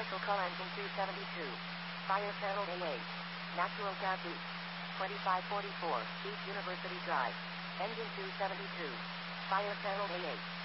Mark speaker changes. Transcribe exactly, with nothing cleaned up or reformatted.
Speaker 1: Special Call Engine two seventy-two. Fire Channel A eight. Natural gas leak. twenty-five forty-four, East University Drive. Engine two seventy-two. Fire Channel A eight.